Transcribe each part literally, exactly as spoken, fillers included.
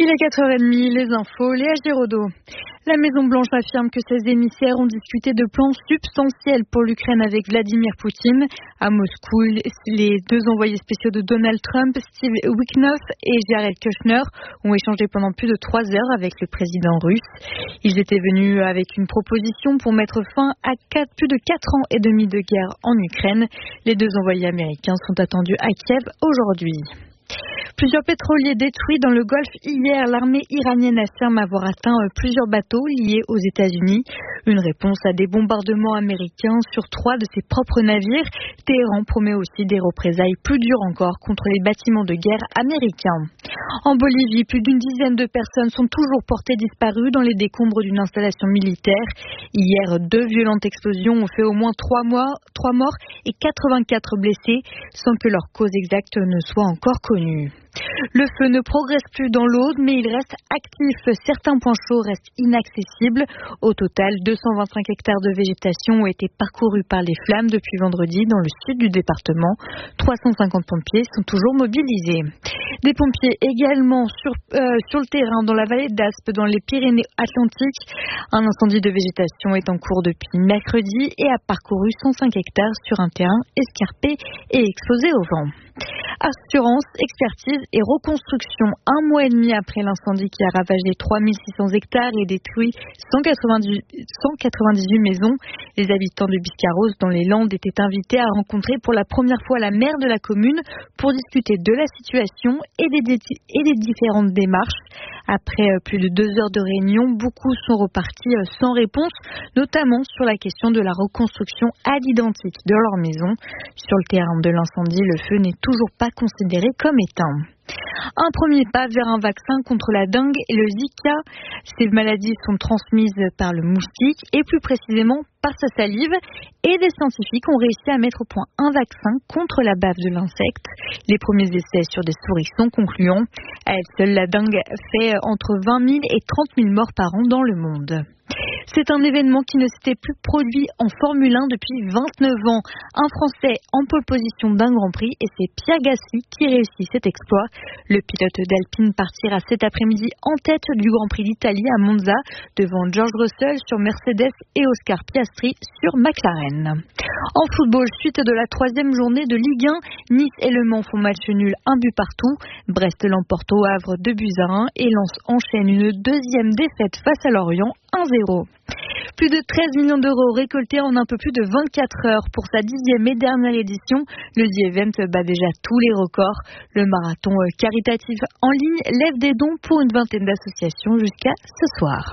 Il est quatre heures trente, les infos, Léa Giraudot. La Maison-Blanche affirme que ses émissaires ont discuté de plans substantiels pour l'Ukraine avec Vladimir Poutine. À Moscou, les deux envoyés spéciaux de Donald Trump, Steve Witkoff et Jared Kushner, ont échangé pendant plus de trois heures avec le président russe. Ils étaient venus avec une proposition pour mettre fin à quatre, plus de quatre ans et demi de guerre en Ukraine. Les deux envoyés américains sont attendus à Kiev aujourd'hui. Plusieurs pétroliers détruits dans le Golfe hier. L'armée iranienne affirme avoir atteint plusieurs bateaux liés aux États-Unis. Une réponse à des bombardements américains sur trois de ses propres navires. Téhéran promet aussi des représailles plus dures encore contre les bâtiments de guerre américains. En Bolivie, plus d'une dizaine de personnes sont toujours portées disparues dans les décombres d'une installation militaire. Hier, deux violentes explosions ont fait au moins trois morts, trois morts et quatre-vingt-quatre blessés, sans que leur cause exacte ne soit encore connue. Le feu ne progresse plus dans l'Aude, mais il reste actif. Certains points chauds restent inaccessibles. Au total, deux cent vingt-cinq hectares de végétation ont été parcourus par les flammes depuis vendredi dans le sud du département. trois cent cinquante pompiers sont toujours mobilisés. Des pompiers également sur, euh, sur le terrain dans la vallée d'Aspe, dans les Pyrénées-Atlantiques. Un incendie de végétation est en cours depuis mercredi et a parcouru cent cinq hectares sur un terrain escarpé et exposé au vent. Assurance, expertise et reconstruction. Un mois et demi après l'incendie qui a ravagé trois mille six cents hectares et détruit cent quatre-vingt-dix-huit maisons, les habitants de Biscarrosse dans les Landes étaient invités à rencontrer pour la première fois la maire de la commune pour discuter de la situation et des, dé- et des différentes démarches. Après plus de deux heures de réunion, beaucoup sont repartis sans réponse, notamment sur la question de la reconstruction à l'identique de leur maison. Sur le terrain de l'incendie, le feu n'est toujours pas considéré comme éteint. Un premier pas vers un vaccin contre la dengue et le Zika. Ces maladies sont transmises par le moustique et plus précisément par sa salive. Et des scientifiques ont réussi à mettre au point un vaccin contre la bave de l'insecte. Les premiers essais sur des souris sont concluants. À elle seule, la dengue fait entre vingt mille et trente mille morts par an dans le monde. C'est un événement qui ne s'était plus produit en Formule un depuis vingt-neuf ans. Un Français en pole position d'un Grand Prix et c'est Pierre Gasly qui réussit cet exploit. Le pilote d'Alpine partira cet après-midi en tête du Grand Prix d'Italie à Monza devant George Russell sur Mercedes et Oscar Piastri sur McLaren. En football, suite de la troisième journée de Ligue un, Nice et Le Mans font match nul, un but partout. Brest l'emporte au Havre deux buts à un et Lens enchaîne une deuxième défaite face à Lorient un zéro. Plus de treize millions d'euros récoltés en un peu plus de vingt-quatre heures. Pour sa dixième et dernière édition, le The Event bat déjà tous les records. Le marathon caritatif en ligne lève des dons pour une vingtaine d'associations jusqu'à ce soir.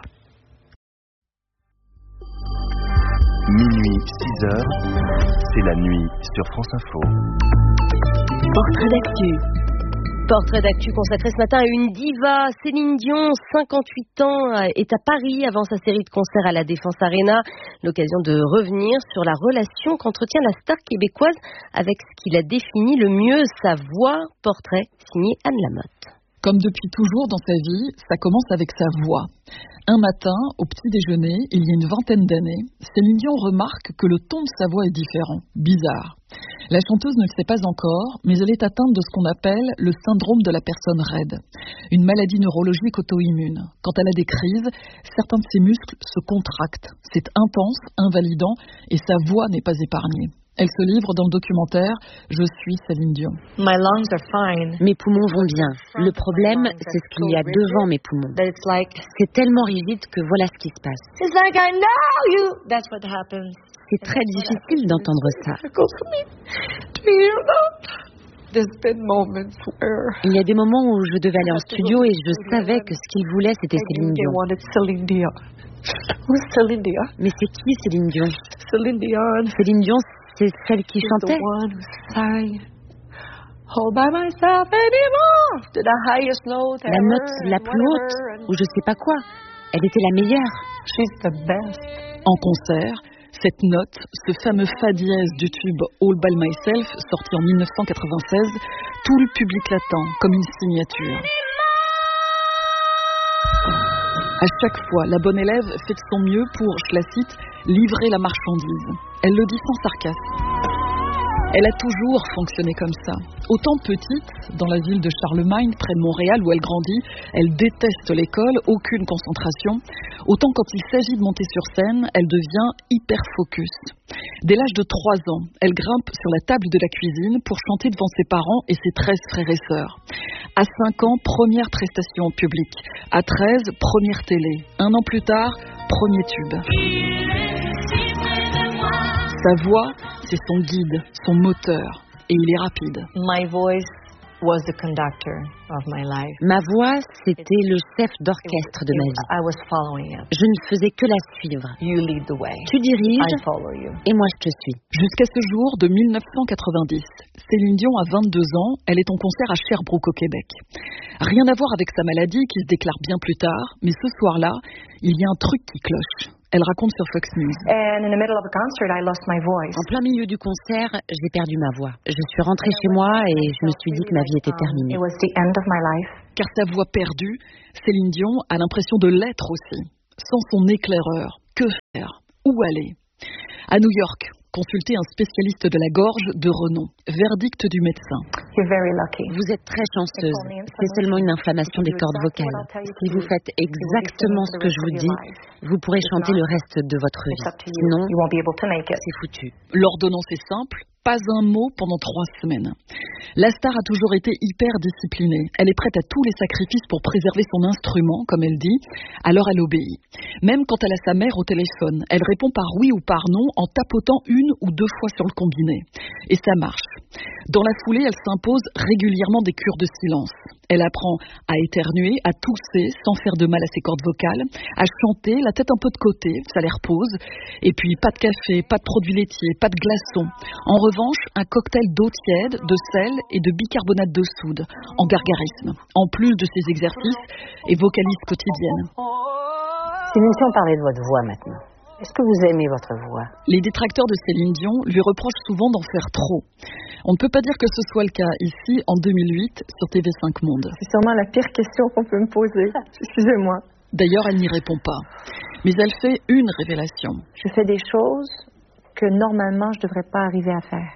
Minuit, six heures, c'est la nuit sur France Info. Portrait d'actu. Portrait d'actu consacré ce matin à une diva. Céline Dion, cinquante-huit ans, est à Paris avant sa série de concerts à la Défense Arena. L'occasion de revenir sur la relation qu'entretient la star québécoise avec ce qu'il a défini le mieux, sa voix. Portrait signé Anne Lamotte. Comme depuis toujours dans sa vie, ça commence avec sa voix. Un matin, au petit déjeuner, il y a une vingtaine d'années, Céline Dion remarque que le ton de sa voix est différent, bizarre. La chanteuse ne le sait pas encore, mais elle est atteinte de ce qu'on appelle le syndrome de la personne raide, une maladie neurologique auto-immune. Quand elle a des crises, certains de ses muscles se contractent. C'est intense, invalidant, et sa voix n'est pas épargnée. Elle se livre dans le documentaire « Je suis Céline Dion ». Mes poumons vont bien. Le problème, c'est ce qu'il y a devant mes poumons. C'est tellement rigide que voilà ce qui se passe. C'est très difficile d'entendre ça. Il y a des moments où je devais aller en studio et je savais que ce qu'ils voulaient, c'était Céline Dion. Mais c'est qui Céline Dion? Céline Dion, c'est celle qui chantait. La note la plus haute, ou je sais pas quoi. Elle était la meilleure. En concert, cette note, ce fameux fa dièse du tube All by Myself, sorti en dix-neuf cent quatre-vingt-seize, tout le public l'attend comme une signature. À chaque fois, la bonne élève fait de son mieux pour, je la cite, livrer la marchandise. Elle le dit sans sarcasme. Elle a toujours fonctionné comme ça. Autant petite, dans la ville de Charlemagne, près de Montréal où elle grandit, elle déteste l'école, aucune concentration. Autant quand il s'agit de monter sur scène, elle devient hyper focus. Dès l'âge de trois ans, elle grimpe sur la table de la cuisine pour chanter devant ses parents et ses treize frères et sœurs. À cinq ans, première prestation en public. À treize, première télé. Un an plus tard, premier tube. Sa voix, c'est son guide, son moteur, et il est rapide. My voice was the conductor of my life. Ma voix, c'était le chef d'orchestre de ma vie. I was following it. Je ne faisais que la suivre. You lead the way. Tu diriges, I follow you. Et moi je te suis. Jusqu'à ce jour de mille neuf cent quatre-vingt-dix, Céline Dion a vingt-deux ans, elle est en concert à Sherbrooke au Québec. Rien à voir avec sa maladie qui se déclare bien plus tard, mais ce soir-là, il y a un truc qui cloche. Elle raconte sur Fox News. And in the middle of a concert, I lost my voice. En plein milieu du concert, j'ai perdu ma voix. Je suis rentrée chez moi et je me suis dit que ma vie était terminée. It was the end of my life. Car sa voix perdue, Céline Dion a l'impression de l'être aussi. Sans son éclaireur, que faire? Où aller? À New York, consulter un spécialiste de la gorge de renom. Verdict du médecin. You're very lucky. Vous êtes très chanceuse. C'est seulement une inflammation des cordes vocales. Si vous faites exactement ce que je vous dis, vous pourrez chanter le reste de votre vie. Sinon, c'est foutu. L'ordonnance est simple. Pas un mot pendant trois semaines. La star a toujours été hyper disciplinée. Elle est prête à tous les sacrifices pour préserver son instrument, comme elle dit, alors elle obéit. Même quand elle a sa mère au téléphone, elle répond par oui ou par non en tapotant une ou deux fois sur le combiné. Et ça marche. Dans la foulée, elle s'impose régulièrement des cures de silence. Elle apprend à éternuer, à tousser sans faire de mal à ses cordes vocales, à chanter, la tête un peu de côté, ça les repose. Et puis pas de café, pas de produits laitiers, pas de glaçons. En revanche, un cocktail d'eau tiède, de sel et de bicarbonate de soude, en gargarisme. En plus de ses exercices et vocalistes quotidiennes. Céline Dion, parlez de votre voix maintenant. Est-ce que vous aimez votre voix? Les détracteurs de Céline Dion lui reprochent souvent d'en faire trop. On ne peut pas dire que ce soit le cas ici, en deux mille huit, sur T V cinq Monde. C'est sûrement la pire question qu'on peut me poser. Excusez-moi. D'ailleurs, elle n'y répond pas. Mais elle fait une révélation. Je fais des choses que normalement je ne devrais pas arriver à faire.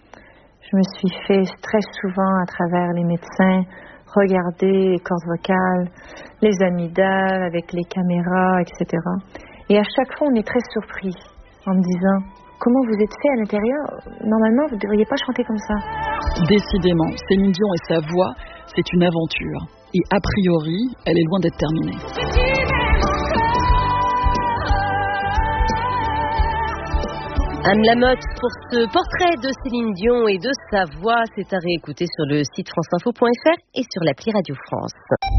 Je me suis fait très souvent à travers les médecins regarder les cordes vocales, les amygdales avec les caméras, et cetera. Et à chaque fois, on est très surpris en me disant « Comment vous êtes fait à l'intérieur? Normalement, vous ne devriez pas chanter comme ça. » Décidément, Céline Dion et sa voix, c'est une aventure. Et a priori, elle est loin d'être terminée. Anne Lamotte pour ce portrait de Céline Dion et de sa voix. C'est à réécouter sur le site france info point f r et sur l'appli Radio France.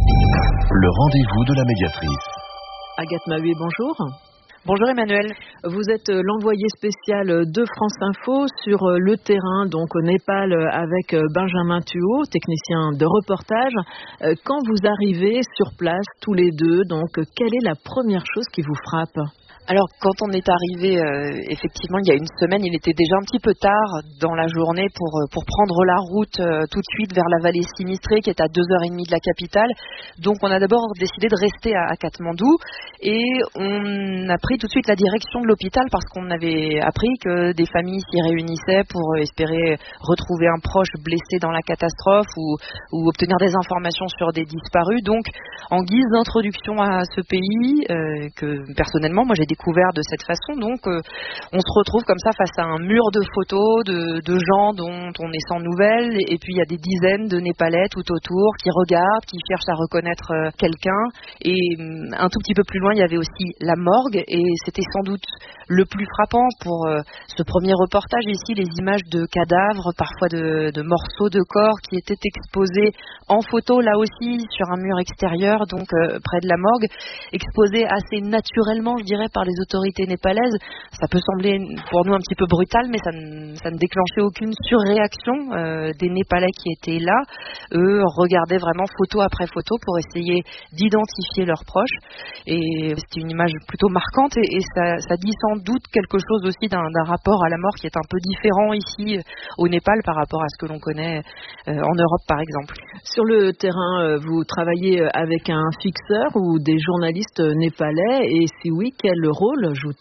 Le rendez-vous de la médiatrice. Agathe Maheuet, bonjour. Bonjour Emmanuel. Vous êtes l'envoyé spécial de France Info sur le terrain, donc au Népal, avec Benjamin Thuot, technicien de reportage. Quand vous arrivez sur place, tous les deux, donc quelle est la première chose qui vous frappe ? Alors, quand on est arrivé, euh, effectivement, il y a une semaine, il était déjà un petit peu tard dans la journée pour pour prendre la route euh, tout de suite vers la vallée sinistrée, qui est à deux heures trente de la capitale. Donc, on a d'abord décidé de rester à, à Katmandou et on a pris tout de suite la direction de l'hôpital parce qu'on avait appris que des familles s'y réunissaient pour espérer retrouver un proche blessé dans la catastrophe ou, ou obtenir des informations sur des disparus. Donc, en guise d'introduction à ce pays, euh, que personnellement, moi j'ai découvert de cette façon, donc euh, on se retrouve comme ça face à un mur de photos de, de gens dont on est sans nouvelles, et, et puis il y a des dizaines de Népalais tout autour qui regardent, qui cherchent à reconnaître euh, quelqu'un, et euh, un tout petit peu plus loin il y avait aussi la morgue, et c'était sans doute le plus frappant pour euh, ce premier reportage ici, les images de cadavres, parfois de, de morceaux de corps qui étaient exposés en photo là aussi sur un mur extérieur, donc euh, près de la morgue, exposés assez naturellement je dirais par les autorités népalaises. Ça peut sembler pour nous un petit peu brutal, mais ça ne, ça ne déclenchait aucune surréaction euh, des Népalais qui étaient là. Eux regardaient vraiment photo après photo pour essayer d'identifier leurs proches, et c'était une image plutôt marquante, et, et ça, ça dit sans doute quelque chose aussi d'un, d'un rapport à la mort qui est un peu différent ici au Népal par rapport à ce que l'on connaît euh, en Europe par exemple. Sur le terrain, vous travaillez avec un fixeur ou des journalistes népalais, et si oui, quel rôle joue-t-il ?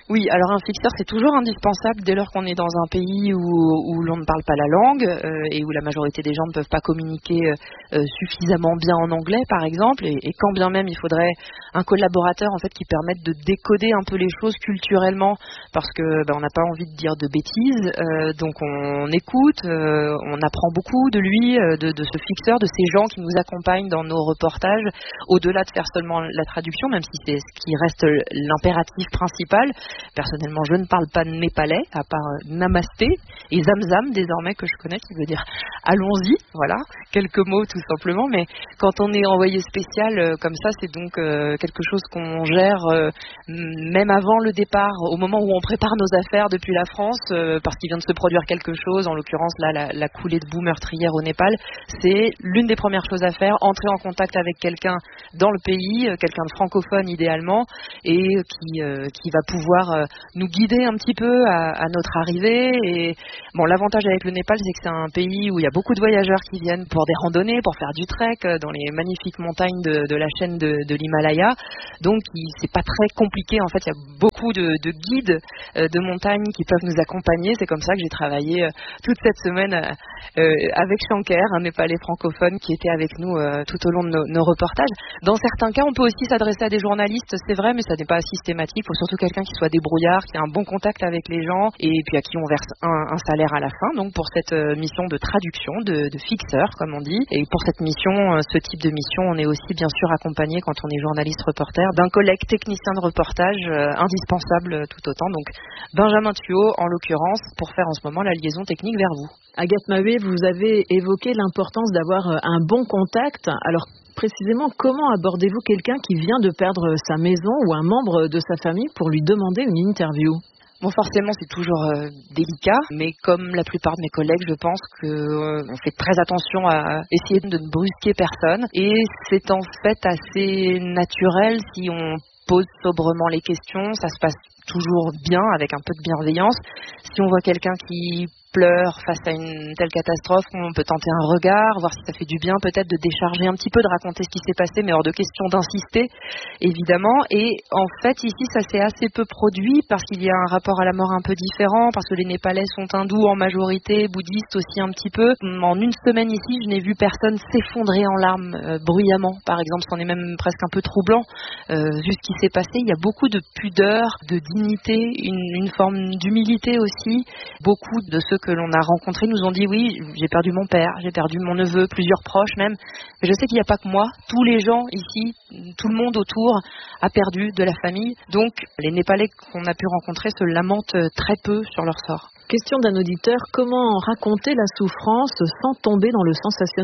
Oui, alors un fixeur c'est toujours indispensable dès lors qu'on est dans un pays où, où l'on ne parle pas la langue euh, et où la majorité des gens ne peuvent pas communiquer euh, suffisamment bien en anglais par exemple, et, et quand bien même il faudrait un collaborateur en fait qui permette de décoder un peu les choses culturellement, parce que ben, on n'a pas envie de dire de bêtises, euh, donc on, on écoute, euh, on apprend beaucoup de lui, euh, de, de ce fixeur, de ces gens qui nous accompagnent dans nos reportages, au-delà de faire seulement la traduction, même si c'est ce qui reste l'impératif principal. Personnellement, je ne parle pas népalais, à part euh, Namasté et Zamzam, désormais, que je connais, qui veut dire allons-y, voilà, quelques mots tout simplement, mais quand on est envoyé spécial euh, comme ça, c'est donc euh, quelque chose qu'on gère euh, même avant le départ, au moment où on prépare nos affaires depuis la France, euh, parce qu'il vient de se produire quelque chose, en l'occurrence là, la, la coulée de boue meurtrière au Népal, c'est l'une des premières choses à faire, entrer en contact avec quelqu'un dans le pays, euh, quelqu'un de francophone idéalement, et qui, euh, qui va pouvoir euh, nous guider un petit peu à, à notre arrivée. Et bon, l'avantage avec le Népal, c'est que c'est un pays où il y a beaucoup de voyageurs qui viennent pour des randonnées, pour faire du trek euh, dans les magnifiques montagnes de, de la chaîne de, de l'Himalaya. Donc, il, c'est pas très compliqué. En fait, il y a beaucoup de, de guides euh, de montagne qui peuvent nous accompagner. C'est comme ça que j'ai travaillé euh, toute cette semaine euh, euh, avec Shankar, un Népalais francophone qui était avec nous euh, tout au long de nos, nos reportages. Dans certains cas, on peut aussi s'adresser à des journalistes, c'est vrai, mais ça n'est pas systématique. Il faut surtout quelqu'un qui soit débrouillard, qui a un bon contact avec les gens et puis à qui on verse un, un salaire à la fin. Donc pour cette euh, mission de traduction, de, de fixeur, comme on dit. Et pour cette mission, euh, ce type de mission, on est aussi bien sûr accompagné quand on est journaliste reporter d'un collègue technicien de reportage euh, indispensable euh, tout autant. Donc Benjamin Thuot, en l'occurrence, pour faire en ce moment la liaison technique vers vous. Agathe Mahé, vous avez évoqué l'importance d'avoir un bon contact. Alors précisément, comment abordez-vous quelqu'un qui vient de perdre sa maison ou un membre de sa famille pour lui demander une interview ? Bon, forcément, c'est toujours euh, délicat, mais comme la plupart de mes collègues, je pense que euh, on fait très attention à essayer de ne brusquer personne. Et c'est en fait assez naturel si on pose sobrement les questions, ça se passe toujours bien, avec un peu de bienveillance. Si on voit quelqu'un qui pleure face à une telle catastrophe, on peut tenter un regard, voir si ça fait du bien peut-être de décharger un petit peu, de raconter ce qui s'est passé, mais hors de question d'insister, évidemment. Et en fait, ici, ça s'est assez peu produit parce qu'il y a un rapport à la mort un peu différent, parce que les Népalais sont hindous en majorité, bouddhistes aussi un petit peu. En une semaine ici, je n'ai vu personne s'effondrer en larmes euh, bruyamment, par exemple. C'en est même presque un peu troublant, euh, vu ce qui s'est passé. Il y a beaucoup de pudeur, de dignité, une, une forme d'humilité aussi. Beaucoup de ceux que l'on a rencontrés nous ont dit oui, j'ai perdu mon père, j'ai perdu mon neveu, plusieurs proches même, mais je sais qu'il n'y a pas que moi, tous les gens ici, tout le monde autour a perdu de la famille, donc les Népalais qu'on a pu rencontrer se lamentent très peu sur leur sort. Question d'un auditeur, comment raconter la souffrance sans tomber dans le sensationnalisme ?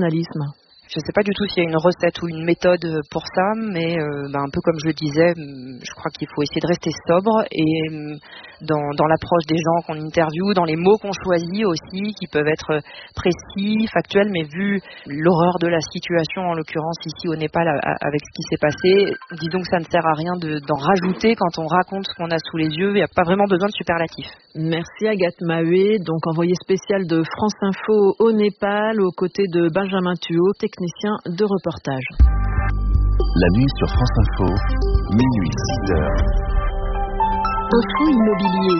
Je ne sais pas du tout s'il y a une recette ou une méthode pour ça, mais euh, ben, un peu comme je le disais, je crois qu'il faut essayer de rester sobre et dans, dans l'approche des gens qu'on interviewe, dans les mots qu'on choisit aussi, qui peuvent être précis, factuels, mais vu l'horreur de la situation, en l'occurrence ici au Népal avec ce qui s'est passé, disons que ça ne sert à rien de, d'en rajouter quand on raconte ce qu'on a sous les yeux, il n'y a pas vraiment besoin de superlatifs. Merci Agathe Mahé, donc envoyée spéciale de France Info au Népal, aux côtés de Benjamin Thuot, technicien de reportage. La nuit sur France Info, minuit six heures. Info immobilier.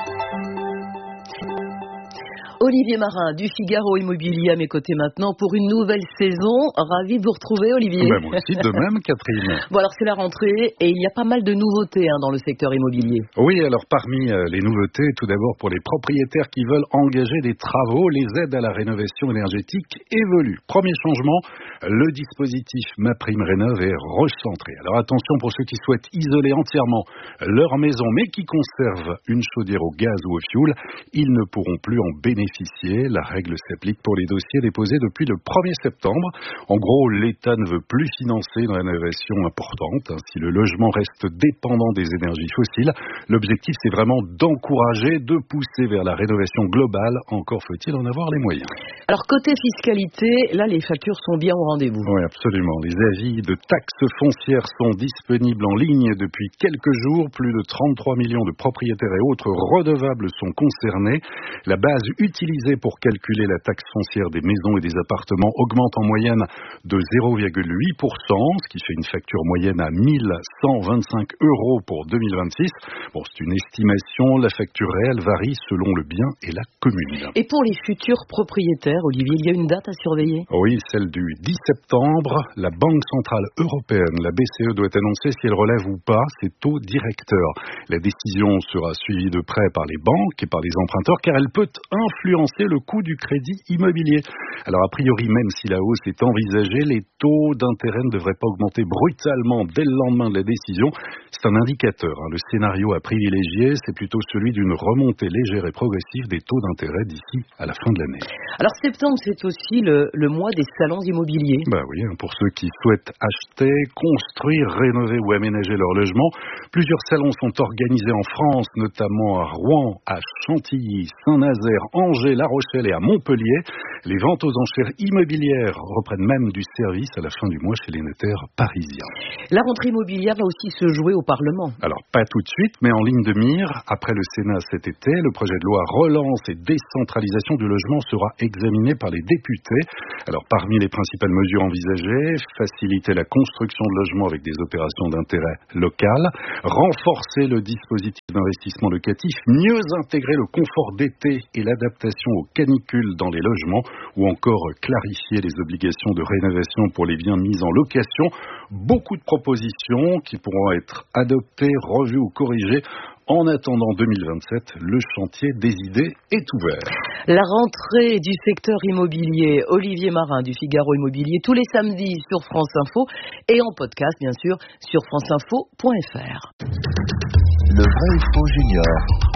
Olivier Marin du Figaro Immobilier à mes côtés maintenant pour une nouvelle saison. Ravi de vous retrouver, Olivier. Ben moi aussi, de même, Catherine. Bon, alors c'est la rentrée et il y a pas mal de nouveautés hein, dans le secteur immobilier. Oui, alors parmi euh, les nouveautés, tout d'abord pour les propriétaires qui veulent engager des travaux, les aides à la rénovation énergétique évoluent. Premier changement, le dispositif MaPrimeRénov' est recentré. Alors attention pour ceux qui souhaitent isoler entièrement leur maison mais qui conservent une chaudière au gaz ou au fioul, ils ne pourront plus en bénéficier. La règle s'applique pour les dossiers déposés depuis le premier septembre. En gros, l'État ne veut plus financer une rénovation importante. Si le logement reste dépendant des énergies fossiles, l'objectif c'est vraiment d'encourager, de pousser vers la rénovation globale. Encore faut-il en avoir les moyens. Alors côté fiscalité, là les factures sont bien au rendez-vous. Oui, absolument. Les avis de taxes foncières sont disponibles en ligne depuis quelques jours. Plus de trente-trois millions de propriétaires et autres redevables sont concernés. La base utilisée utilisée pour calculer la taxe foncière des maisons et des appartements augmente en moyenne de zéro virgule huit pour cent, ce qui fait une facture moyenne à mille cent vingt-cinq euros pour deux mille vingt-six. Bon, c'est une estimation, la facture réelle varie selon le bien et la commune. Et pour les futurs propriétaires, Olivier, il y a une date à surveiller? Oui, celle du dix septembre. La Banque Centrale Européenne, la B C E, doit annoncer si elle relève ou pas ses taux directeurs. La décision sera suivie de près par les banques et par les emprunteurs, car elle peut influencer le coût du crédit immobilier. Alors, a priori, même si la hausse est envisagée, les taux d'intérêt ne devraient pas augmenter brutalement dès le lendemain de la décision. C'est un indicateur. Hein. Le scénario à privilégier, c'est plutôt celui d'une remontée légère et progressive des taux d'intérêt d'ici à la fin de l'année. Alors, septembre, c'est aussi le, le mois des salons immobiliers. Bah oui, hein, pour ceux qui souhaitent acheter, construire, rénover ou aménager leur logement, plusieurs salons sont organisés en France, notamment à Rouen, à Chantilly, Saint-Nazaire, Angers, La Rochelle et à Montpellier. Les ventes aux enchères immobilières reprennent même du service à la fin du mois chez les notaires parisiens. La rentrée immobilière va aussi se jouer au Parlement. Alors, pas tout de suite, mais en ligne de mire. Après le Sénat cet été, le projet de loi relance et décentralisation du logement sera examiné par les députés. Alors, parmi les principales mesures envisagées, faciliter la construction de logements avec des opérations d'intérêt local, renforcer le dispositif d'investissement locatif, mieux intégrer le confort d'été et l'adaptation aux canicules dans les logements, ou encore clarifier les obligations de rénovation pour les biens mis en location. Beaucoup de propositions qui pourront être adoptées, revues ou corrigées. En attendant deux mille vingt-sept, le chantier des idées est ouvert. La rentrée du secteur immobilier, Olivier Marin du Figaro Immobilier, tous les samedis sur France Info et en podcast, bien sûr, sur franceinfo point f r. Le vrai ou faux junior.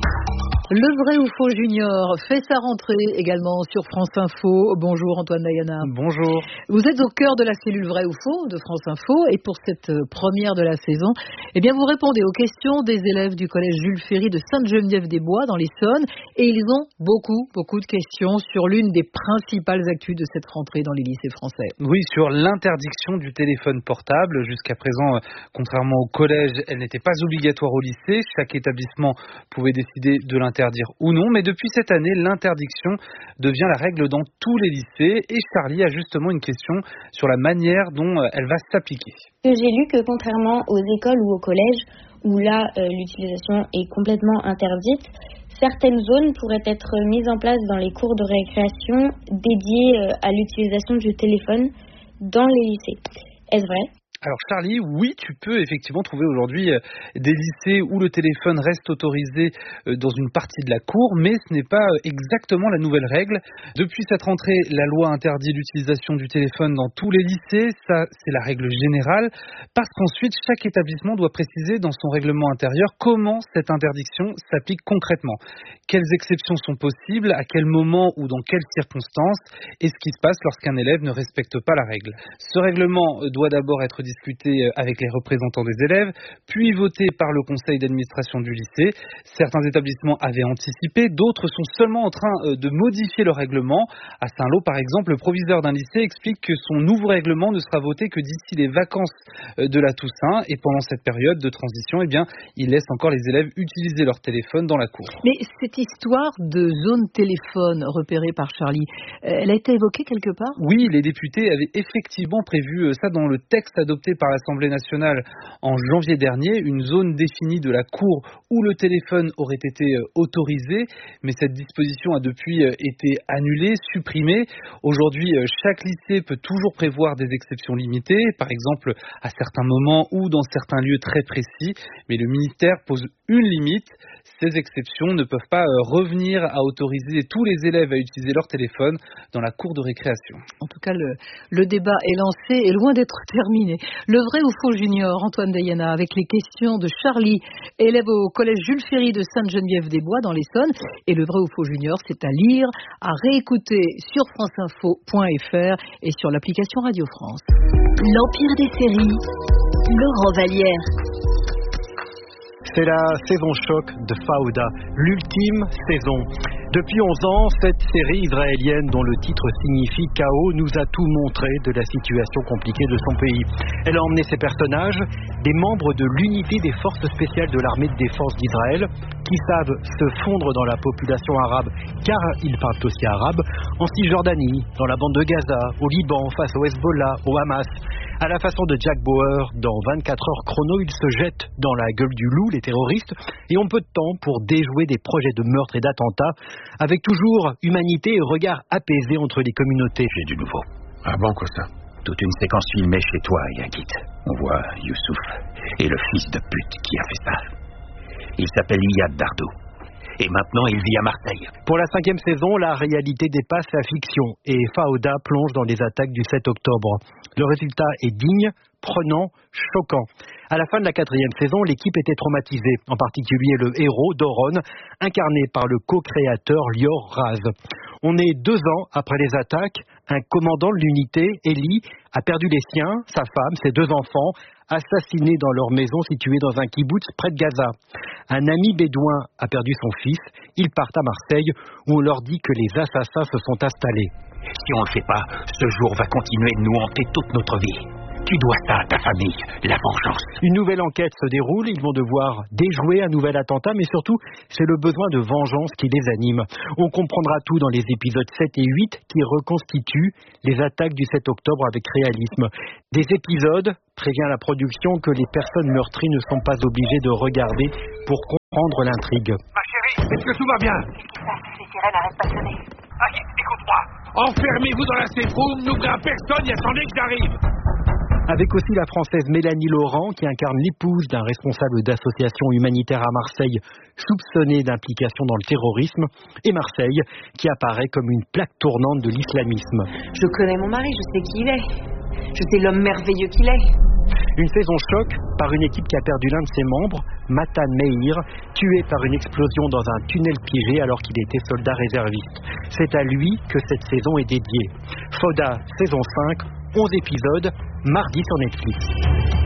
Le vrai ou faux junior fait sa rentrée également sur France Info. Bonjour Antoine Dayana. Bonjour. Vous êtes au cœur de la cellule vrai ou faux de France Info et pour cette première de la saison, eh bien vous répondez aux questions des élèves du collège Jules Ferry de Sainte-Geneviève-des-Bois dans l'Essonne et ils ont beaucoup, beaucoup de questions sur l'une des principales actus de cette rentrée dans les lycées français. Oui, sur l'interdiction du téléphone portable. Jusqu'à présent, contrairement au collège, elle n'était pas obligatoire au lycée. Chaque établissement pouvait décider de l'interdire interdire ou non, mais depuis cette année, l'interdiction devient la règle dans tous les lycées et Charlie a justement une question sur la manière dont elle va s'appliquer. J'ai lu que contrairement aux écoles ou au collège, où là euh, l'utilisation est complètement interdite, certaines zones pourraient être mises en place dans les cours de récréation dédiées euh, à l'utilisation du téléphone dans les lycées. Est-ce vrai ? Alors Charlie, oui, tu peux effectivement trouver aujourd'hui des lycées où le téléphone reste autorisé dans une partie de la cour, mais ce n'est pas exactement la nouvelle règle. Depuis cette rentrée, la loi interdit l'utilisation du téléphone dans tous les lycées, ça c'est la règle générale, parce qu'ensuite chaque établissement doit préciser dans son règlement intérieur comment cette interdiction s'applique concrètement. Quelles exceptions sont possibles, à quel moment ou dans quelles circonstances, et ce qui se passe lorsqu'un élève ne respecte pas la règle. Ce règlement doit d'abord être discuté avec les représentants des élèves, puis voté par le conseil d'administration du lycée. Certains établissements avaient anticipé, d'autres sont seulement en train de modifier le règlement. À Saint-Lô, par exemple, le proviseur d'un lycée explique que son nouveau règlement ne sera voté que d'ici les vacances de la Toussaint, et pendant cette période de transition, eh bien, il laisse encore les élèves utiliser leur téléphone dans la cour. Mais cette histoire de zone téléphone repérée par Charlie, elle a été évoquée quelque part ? Oui, les députés avaient effectivement prévu ça dans le texte adopté par l'Assemblée nationale en janvier dernier, une zone définie de la cour où le téléphone aurait été autorisé, mais cette disposition a depuis été annulée, supprimée. Aujourd'hui, chaque lycée peut toujours prévoir des exceptions limitées, par exemple à certains moments ou dans certains lieux très précis, mais le ministère pose une limite. Ces exceptions ne peuvent pas revenir à autoriser tous les élèves à utiliser leur téléphone dans la cour de récréation. En tout cas, le, le débat est lancé et loin d'être terminé. Le vrai ou faux junior, Antoine Dayana, avec les questions de Charlie, élève au collège Jules Ferry de Sainte-Geneviève-des-Bois dans l'Essonne. Et le vrai ou faux junior, c'est à lire, à réécouter sur franceinfo point f r et sur l'application Radio France. L'Empire des séries, Laurent Vallière. C'est la saison choc de Fauda, l'ultime saison. Depuis onze ans, cette série israélienne dont le titre signifie chaos nous a tout montré de la situation compliquée de son pays. Elle a emmené ses personnages, des membres de l'unité des forces spéciales de l'armée de défense d'Israël, qui savent se fondre dans la population arabe, car ils parlent aussi arabe, en Cisjordanie, dans la bande de Gaza, au Liban, face au Hezbollah, au Hamas. À la façon de Jack Bauer, dans vingt-quatre heures chrono, il se jette dans la gueule du loup, les terroristes, et ont peu de temps pour déjouer des projets de meurtre et d'attentats, avec toujours humanité et regard apaisé entre les communautés. J'ai du nouveau. Ah bon, quoi ça? Toute une séquence filmée chez toi, Yagit. On voit Youssouf et le fils de pute qui a fait ça. Il s'appelle Iyad Dardou. Et maintenant, il vit à Marseille. Pour la cinquième saison, la réalité dépasse la fiction et Fauda plonge dans les attaques du sept octobre. Le résultat est digne, prenant, choquant. À la fin de la quatrième saison, l'équipe était traumatisée, en particulier le héros, Doron, incarné par le co-créateur Lior Raz. On est deux ans après les attaques, un commandant de l'unité, Eli, a perdu les siens, sa femme, ses deux enfants, assassinés dans leur maison située dans un kibboutz près de Gaza. Un ami bédouin a perdu son fils, ils partent à Marseille où on leur dit que les assassins se sont installés. Si on ne le fait pas, ce jour va continuer de nous hanter toute notre vie. Tu dois ça à ta famille, la vengeance. Une nouvelle enquête se déroule, ils vont devoir déjouer un nouvel attentat, mais surtout, c'est le besoin de vengeance qui les anime. On comprendra tout dans les épisodes sept et huit qui reconstituent les attaques du sept octobre avec réalisme. Des épisodes, prévient la production, que les personnes meurtries ne sont pas obligées de regarder pour comprendre l'intrigue. Ma chérie, est-ce que tout va bien? Les sirènes n'arrêtent pas de sonner. Ah, écoute-moi, enfermez-vous dans la safe room, n'ouvrez à personne et attendez que j'arrive. Avec aussi la Française Mélanie Laurent, qui incarne l'épouse d'un responsable d'association humanitaire à Marseille, soupçonné d'implication dans le terrorisme, et Marseille, qui apparaît comme une plaque tournante de l'islamisme. Je connais mon mari, je sais qui il est. Je sais l'homme merveilleux qu'il est. Une saison choc par une équipe qui a perdu l'un de ses membres, Matan Meir, tué par une explosion dans un tunnel piégé alors qu'il était soldat réserviste. C'est à lui que cette saison est dédiée. Fauda, saison cinq, onze épisodes, mardi sur Netflix.